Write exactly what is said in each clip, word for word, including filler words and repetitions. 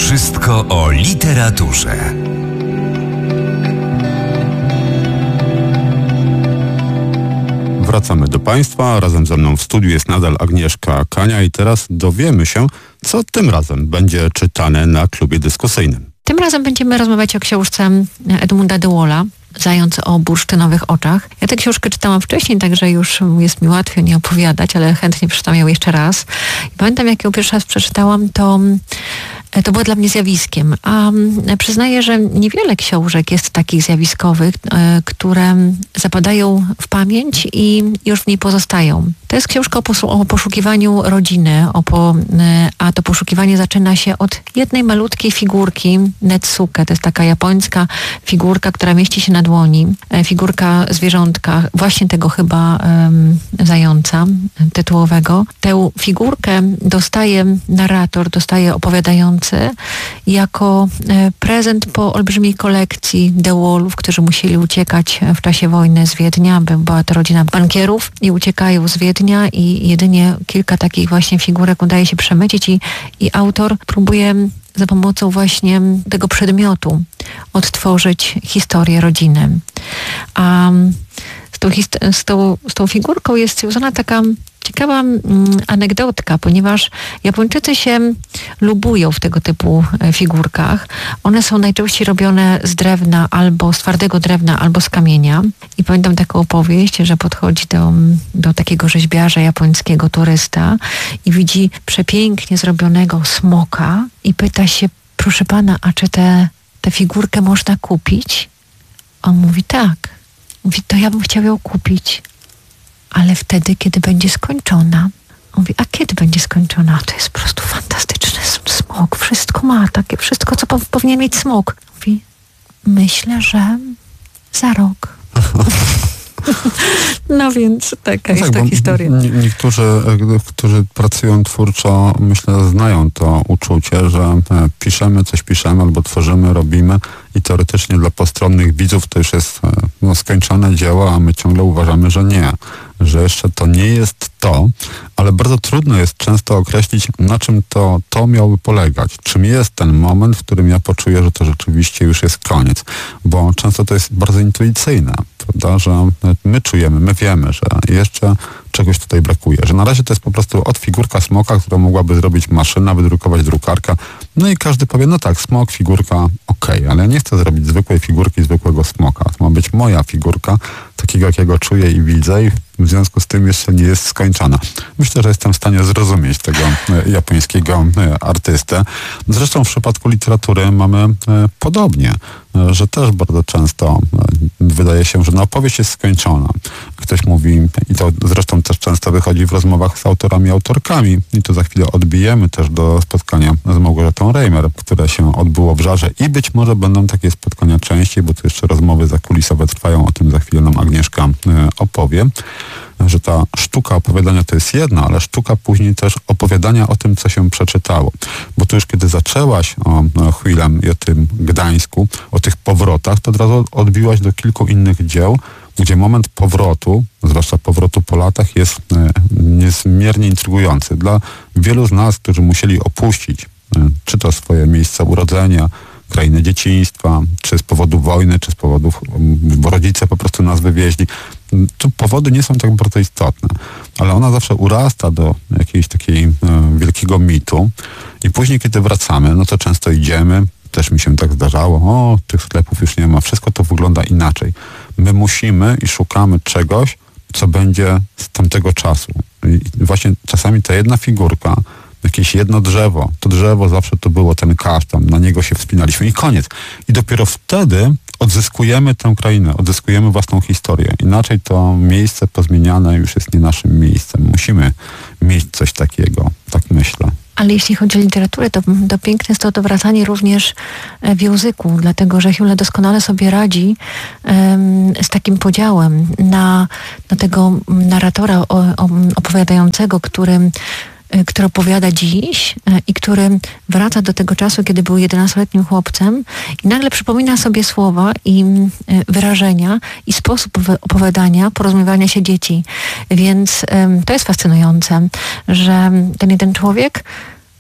Wszystko o literaturze. Wracamy do Państwa. Razem ze mną w studiu jest nadal Agnieszka Kania i teraz dowiemy się, co tym razem będzie czytane na klubie dyskusyjnym. Tym razem będziemy rozmawiać o książce Edmunda de Wool'a, Zając o bursztynowych oczach. Ja tę książkę czytałam wcześniej, także już jest mi łatwiej nie opowiadać, ale chętnie przeczytam ją jeszcze raz. I pamiętam, jak ją pierwszy raz przeczytałam, to to było dla mnie zjawiskiem. A przyznaję, że niewiele książek jest takich zjawiskowych, które zapadają w pamięć i już w niej pozostają. To jest książka o, pos- o poszukiwaniu rodziny, o po, a to poszukiwanie zaczyna się od jednej malutkiej figurki, Netsuke. To jest taka japońska figurka, która mieści się na dłoni. Figurka zwierzątka, właśnie tego chyba um, zająca tytułowego. Tę figurkę dostaje narrator, dostaje opowiadający jako prezent po olbrzymiej kolekcji de Wool'ów, którzy musieli uciekać w czasie wojny z Wiednia. Była to rodzina bankierów i uciekają z Wiednia i jedynie kilka takich właśnie figurek udaje się przemycić i, i autor próbuje za pomocą właśnie tego przedmiotu odtworzyć historię rodziny. A z tą, hist- z tą, z tą figurką jest związana taka ciekawa mm, anegdotka, ponieważ Japończycy się lubują w tego typu figurkach. One są najczęściej robione z drewna, albo z twardego drewna, albo z kamienia. I pamiętam taką opowieść, że podchodzi do, do takiego rzeźbiarza japońskiego, turysta, i widzi przepięknie zrobionego smoka i pyta się: proszę pana, a czy tę tę figurkę można kupić? On mówi: tak. Mówi: to ja bym chciał ją kupić, ale wtedy, kiedy będzie skończona. On mówi: a kiedy będzie skończona? To jest po prostu fantastyczny smok. Wszystko ma takie, wszystko, co po- powinien mieć smok. Mówi: myślę, że za rok. No więc taka jest tak, ta historia. Nie, niektórzy, którzy pracują twórczo, myślę, znają to uczucie, że piszemy, coś piszemy albo tworzymy, robimy i teoretycznie dla postronnych widzów to już jest no, skończone dzieło, a my ciągle uważamy, że nie, że jeszcze to nie jest to, ale bardzo trudno jest często określić, na czym to, to miałoby polegać. Czym jest ten moment, w którym ja poczuję, że to rzeczywiście już jest koniec, bo często to jest bardzo intuicyjne, prawda, że my czujemy, my wiemy, że jeszcze czegoś tutaj brakuje, że na razie to jest po prostu od figurka smoka, którą mogłaby zrobić maszyna, wydrukować drukarka, no i każdy powie: no tak, smok, figurka, okej, okay, ale ja nie chcę zrobić zwykłej figurki, zwykłego smoka. To ma być moja figurka, takiego, jakiego czuję i widzę, i w związku z tym jeszcze nie jest skończona. Myślę, że jestem w stanie zrozumieć tego e, japońskiego e, artystę. Zresztą w przypadku literatury mamy e, podobnie, e, że też bardzo często e, wydaje się, że no, opowieść jest skończona. Ktoś mówi, i to zresztą też często wychodzi w rozmowach z autorami i autorkami, i to za chwilę odbijemy też do spotkania z Małgorzatą Reimer, które się odbyło w Żarze, i być może będą takie spotkania częściej, bo tu jeszcze rozmowy zakulisowe trwają, o tym za chwilę nam Agnieszka e, opowie, że ta sztuka opowiadania to jest jedna, ale sztuka później też opowiadania o tym, co się przeczytało. Bo tu już kiedy zaczęłaś o, o Chwilem i o tym Gdańsku, o tych powrotach, to od razu odbiłaś do kilku innych dzieł, gdzie moment powrotu, zwłaszcza powrotu po latach, jest e, niezmiernie intrygujący. Dla wielu z nas, którzy musieli opuścić e, czy to swoje miejsce urodzenia, krainy dzieciństwa, czy z powodu wojny, czy z powodów, bo rodzice po prostu nas wywieźli. Tu powody nie są tak bardzo istotne, ale ona zawsze urasta do jakiegoś takiego e, wielkiego mitu i później, kiedy wracamy, no to często idziemy, też mi się tak zdarzało, o, tych sklepów już nie ma, wszystko to wygląda inaczej. My musimy i szukamy czegoś, co będzie z tamtego czasu. I właśnie czasami ta jedna figurka, jakieś jedno drzewo, to drzewo zawsze to było ten kasztan, na niego się wspinaliśmy i koniec. I dopiero wtedy odzyskujemy tę krainę, odzyskujemy własną historię. Inaczej to miejsce pozmieniane już jest nie naszym miejscem. Musimy mieć coś takiego, tak myślę. Ale jeśli chodzi o literaturę, to, to piękne jest to, to wracanie również w języku, dlatego że Hule doskonale sobie radzi um, z takim podziałem na, na tego narratora o, o, opowiadającego, który który opowiada dziś i który wraca do tego czasu, kiedy był jedenastoletnim chłopcem i nagle przypomina sobie słowa i wyrażenia i sposób opowiadania, porozumiewania się dzieci. Więc um, to jest fascynujące, że ten jeden człowiek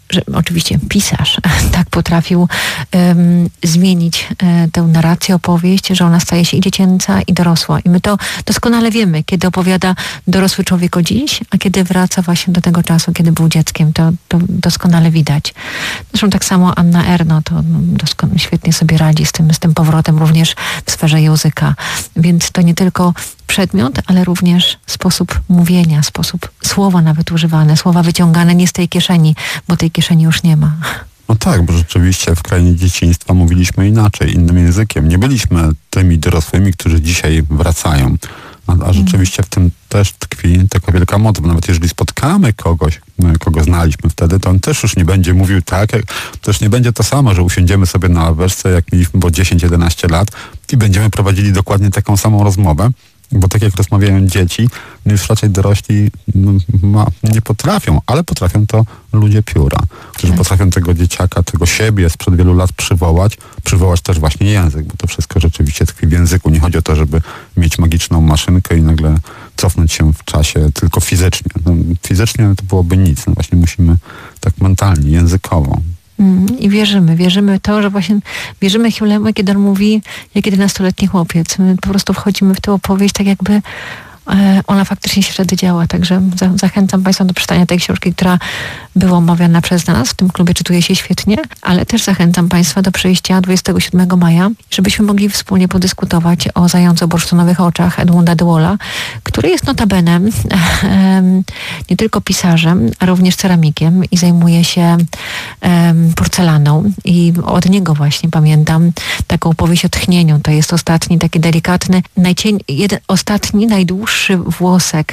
że oczywiście pisarz tak potrafił um, zmienić um, tę narrację, opowieść, że ona staje się i dziecięca, i dorosła. I my to doskonale wiemy, kiedy opowiada dorosły człowiek o dziś, a kiedy wraca właśnie do tego czasu, kiedy był dzieckiem. To, to doskonale widać. Zresztą tak samo Anna Ernaux to doskonale, świetnie sobie radzi z tym, z tym powrotem również w sferze języka. Więc to nie tylko przedmiot, ale również sposób mówienia, sposób słowa nawet używane, słowa wyciągane nie z tej kieszeni, bo tej kieszeni już nie ma. No tak, bo rzeczywiście w krainie dzieciństwa mówiliśmy inaczej, innym językiem. Nie byliśmy tymi dorosłymi, którzy dzisiaj wracają. A, a rzeczywiście w tym też tkwi taka wielka moc, bo nawet jeżeli spotkamy kogoś, kogo znaliśmy wtedy, to on też już nie będzie mówił tak, jak, też nie będzie to samo, że usiądziemy sobie na ławeczce, jak mieliśmy po dziesięć jedenaście lat i będziemy prowadzili dokładnie taką samą rozmowę. Bo tak jak rozmawiają dzieci, no już raczej dorośli no, ma, nie potrafią, ale potrafią to ludzie pióra, którzy potrafią tego dzieciaka, tego siebie sprzed wielu lat przywołać, przywołać też właśnie język, bo to wszystko rzeczywiście tkwi w języku. Nie chodzi o to, żeby mieć magiczną maszynkę i nagle cofnąć się w czasie tylko fizycznie. No, fizycznie to byłoby nic, no właśnie musimy tak mentalnie, językowo. I wierzymy, wierzymy to, że właśnie wierzymy Hughlemu, kiedy on mówi, jak jedenastoletni chłopiec. My po prostu wchodzimy w tę opowieść tak jakby e, ona faktycznie się wtedy działa. Także za, zachęcam Państwa do przeczytania tej książki, która była omawiana przez nas. W tym klubie czytuje się świetnie, ale też zachęcam Państwa do przyjścia dwudziestego siódmego maja, żebyśmy mogli wspólnie podyskutować o Zająco-bursztynowych oczach Edmunda de Wool'a, który jest notabene e, nie tylko pisarzem, a również ceramikiem i zajmuje się e, porcelaną. I od niego właśnie pamiętam taką powieść o tchnieniu. To jest ostatni, taki delikatny, najcień, jeden, ostatni, najdłuższy włosek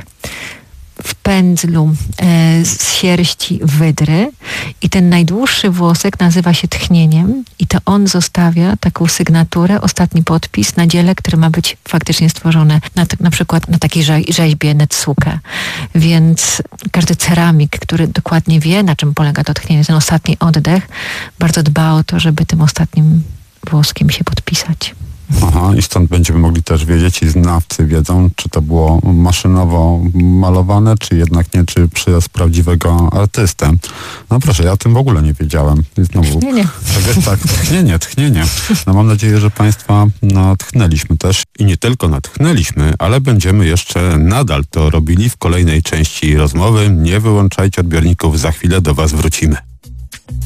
w pędzlu e, z sierści wydry i ten najdłuższy włosek nazywa się tchnieniem i to on zostawia taką sygnaturę, ostatni podpis na dziele, które ma być faktycznie stworzone na, na przykład na takiej rze- rzeźbie Netsuke. Więc każdy ceramik, który dokładnie wie, na czym polega to tchnienie, ten ostatni oddech, bardzo dba o to, żeby tym ostatnim włoskiem się podpisać. Aha, i stąd będziemy mogli też wiedzieć i znawcy wiedzą, czy to było maszynowo malowane, czy jednak nie, czy przez prawdziwego artystę. No proszę, ja o tym w ogóle nie wiedziałem. I znowu, tchnienie. Tak jest, tak, tchnienie, tchnienie. No mam nadzieję, że Państwa natchnęliśmy też. I nie tylko natchnęliśmy, ale będziemy jeszcze nadal to robili w kolejnej części rozmowy. Nie wyłączajcie odbiorników, za chwilę do Was wrócimy.